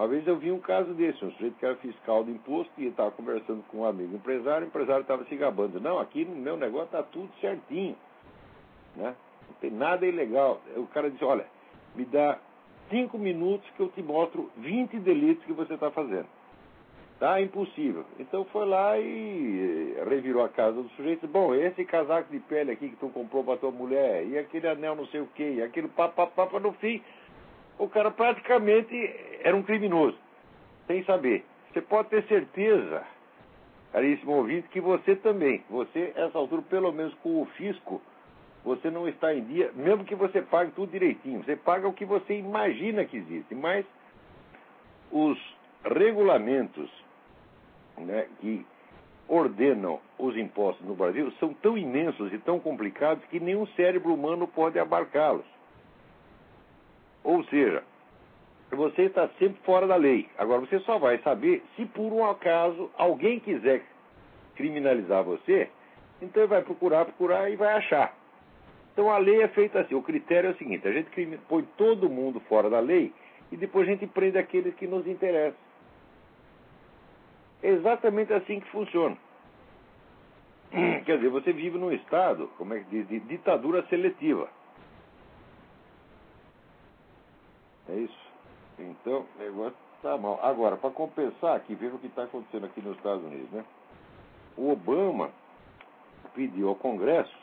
Uma vez eu vi um caso desse, um sujeito que era fiscal do imposto e estava conversando com um amigo empresário, o empresário estava se gabando. Não, aqui no meu negócio está tudo certinho, né? Não tem nada ilegal. O cara disse, olha, me dá 5 minutos que eu te mostro 20 delitos que você está fazendo. Tá impossível. Então foi lá e revirou a casa do sujeito. Bom, esse casaco de pele aqui que tu comprou para tua mulher, e aquele anel não sei o quê, e aquele papapá, no fim, o cara praticamente era um criminoso, sem saber. Você pode ter certeza, caríssimo ouvinte, que você também, você, essa altura, pelo menos com o fisco, você não está em dia, mesmo que você pague tudo direitinho. Você paga o que você imagina que existe, mas os regulamentos, né, que ordenam os impostos no Brasil são tão imensos e tão complicados que nenhum cérebro humano pode abarcá-los. Ou seja, você está sempre fora da lei. Agora, você só vai saber se por um acaso alguém quiser criminalizar você, então ele vai procurar e vai achar. Então a lei é feita assim. O critério é o seguinte: a gente põe todo mundo fora da lei e depois a gente prende aqueles que nos interessam. É exatamente assim que funciona. Quer dizer, você vive num estado, como é que diz, de ditadura seletiva. É isso. Então, o negócio está mal. Agora, para compensar aqui, veja o que está acontecendo aqui nos Estados Unidos, né? O Obama pediu ao Congresso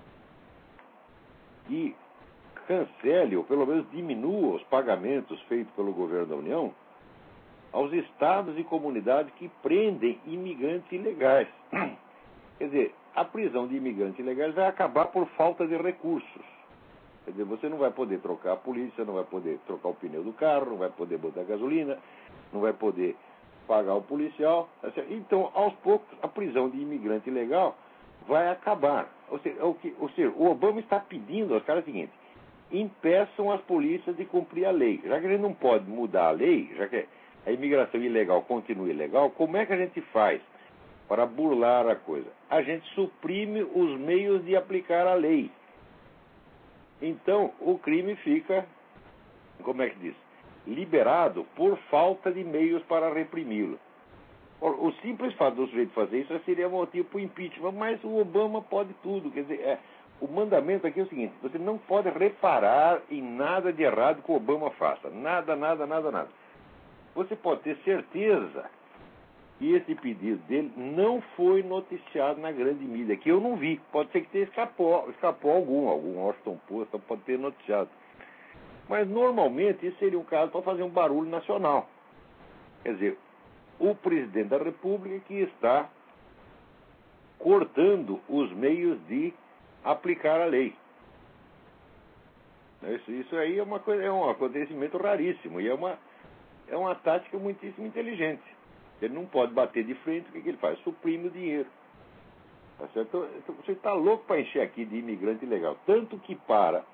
que cancele, ou pelo menos diminua os pagamentos feitos pelo governo da União aos estados e comunidades que prendem imigrantes ilegais. Quer dizer, a prisão de imigrantes ilegais vai acabar por falta de recursos. Quer dizer, você não vai poder trocar a polícia, não vai poder trocar o pneu do carro, não vai poder botar gasolina, não vai poder pagar o policial. Então, aos poucos, a prisão de imigrante ilegal vai acabar. Ou seja, o Obama está pedindo aos caras o seguinte: impeçam as polícias de cumprir a lei. Já que a gente não pode mudar a lei, já que a imigração ilegal continua ilegal, como é que a gente faz para burlar a coisa? A gente suprime os meios de aplicar a lei. Então, o crime fica, como é que diz, liberado por falta de meios para reprimi-lo. O simples fato do sujeito fazer isso seria motivo para o impeachment, mas o Obama pode tudo. Quer dizer, o mandamento aqui é o seguinte: você não pode reparar em nada de errado que o Obama faça. Nada, nada, nada, nada. Você pode ter certeza que esse pedido dele não foi noticiado na grande mídia, que eu não vi. Pode ser que escapou algum Washington Post, pode ter noticiado. Mas, normalmente, isso seria um caso para fazer um barulho nacional. Quer dizer, o presidente da República que está cortando os meios de aplicar a lei. Isso aí é um acontecimento raríssimo e é uma tática muitíssimo inteligente. Ele não pode bater de frente, o que ele faz? Suprime o dinheiro. Tá certo? Então, você está louco para encher aqui de imigrante ilegal. Tanto que para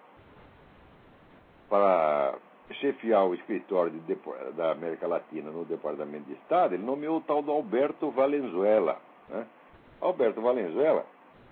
chefiar o escritório da América Latina no Departamento de Estado, ele nomeou o tal do Alberto Valenzuela. Né? Alberto Valenzuela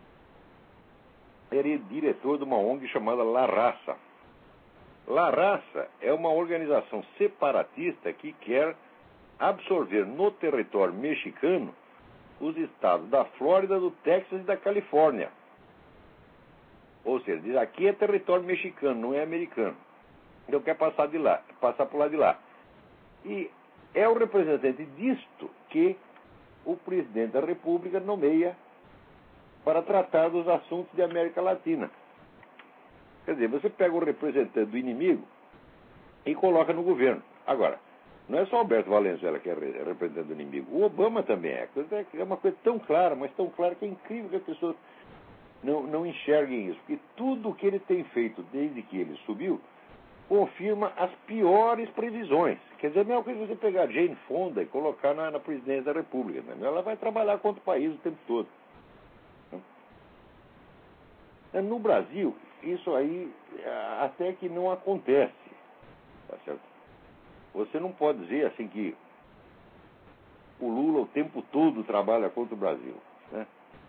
era diretor de uma ONG chamada La Raça. La Raça é uma organização separatista que quer absorver no território mexicano os estados da Flórida, do Texas e da Califórnia. Ou seja, diz, aqui é território mexicano, não é americano. Então quer passar por lá de lá. E é o representante disto que o presidente da República nomeia para tratar dos assuntos de América Latina. Quer dizer, você pega o representante do inimigo e coloca no governo. Agora, não é só Alberto Valenzuela que é representante do inimigo. O Obama também é. É uma coisa tão clara, mas tão clara que é incrível que as pessoas não enxerguem isso. Porque tudo o que ele tem feito desde que ele subiu confirma as piores previsões. Quer dizer, a mesma coisa você pegar Jane Fonda e colocar na presidência da República. Né? Ela vai trabalhar contra o país o tempo todo. No Brasil, isso aí até que não acontece. Tá certo? Você não pode dizer assim que o Lula o tempo todo trabalha contra o Brasil, né?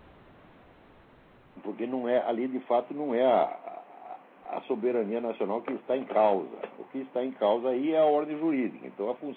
Porque não é, ali de fato não é a soberania nacional que está em causa. O que está em causa aí é a ordem jurídica. Então a função